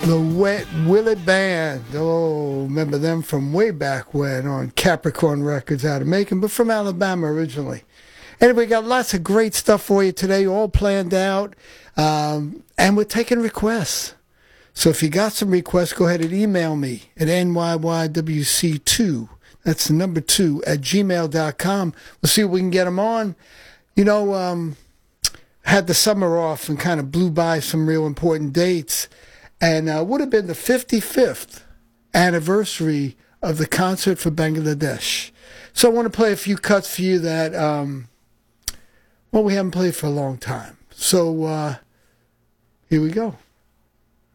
The Wet Willie Band. Oh, remember them from way back when on Capricorn Records out of Macon, but from Alabama originally. Anyway, we got lots of great stuff for you today, all planned out, and we're taking requests. So if you got some requests, go ahead and email me at nyywc2. That's the number 2 at gmail.com. We'll see if we can get them on. You know, had the summer off and kind of blew by some real important dates. And would have been the 55th anniversary of the concert for Bangladesh. So I want to play a few cuts for you that, we haven't played for a long time. So here we go.